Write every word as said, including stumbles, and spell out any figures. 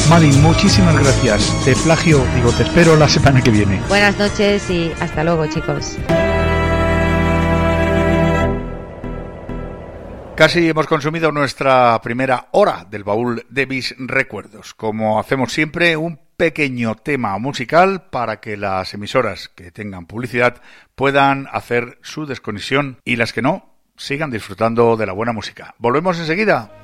Madi, muchísimas gracias. Te plagio, digo, te espero la semana que viene. Buenas noches y hasta luego, chicos. Casi hemos consumido nuestra primera hora del baúl de mis recuerdos. Como hacemos siempre, un pequeño tema musical para que las emisoras que tengan publicidad puedan hacer su desconexión y las que no sigan disfrutando de la buena música. Volvemos enseguida.